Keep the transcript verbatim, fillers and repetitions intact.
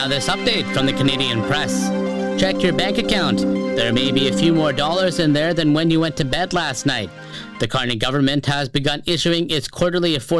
now this update from the Canadian Press. Check your bank account. There may be a few more dollars in there than when you went to bed last night. The Carney government has begun issuing its quarterly affordability